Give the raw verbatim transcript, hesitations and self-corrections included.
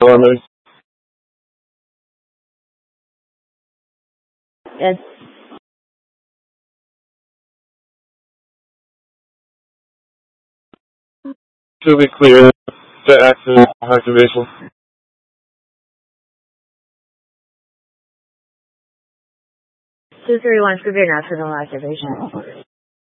London. Yes. To be clear, the accident activation. two three one, Tribune Accidental Activation.